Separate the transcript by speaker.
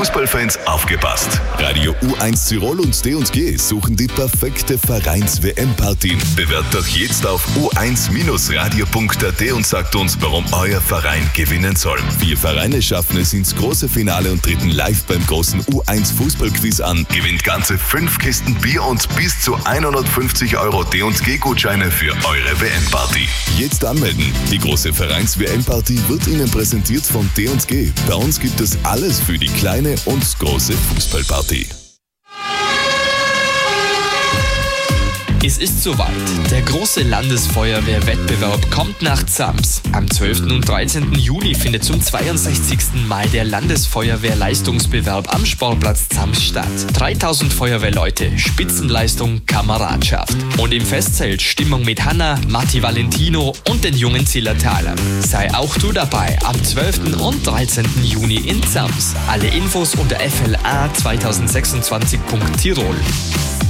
Speaker 1: Fußballfans aufgepasst. Radio U1 Tirol und D&G suchen die perfekte Vereins-WM-Partien. Bewerbt doch jetzt auf u1-radio.at und sagt uns, warum euer Verein gewinnen soll. 4 Vereine schaffen es ins große Finale und treten live beim großen U1 Fußballquiz an. Gewinnt ganze 5 Kisten Bier und bis zu 150 € D&G-Gutscheine für eure WM-Party. Jetzt anmelden. Die große Vereins-WM-Party wird Ihnen präsentiert von D&G. Bei uns gibt es alles für die kleine und große Fußballparty.
Speaker 2: Es ist soweit. Der große Landesfeuerwehrwettbewerb kommt nach Zams. Am 12. und 13. Juli findet zum 62. Mal der Landesfeuerwehrleistungsbewerb am Sportplatz Zams statt. 3000 Feuerwehrleute, Spitzenleistung, Kameradschaft. Und im Festzelt Stimmung mit Hanna, Matti Valentino und den jungen Zillertalern. Sei auch du dabei am 12. und 13. Juni in Zams. Alle Infos unter fla2026.tirol.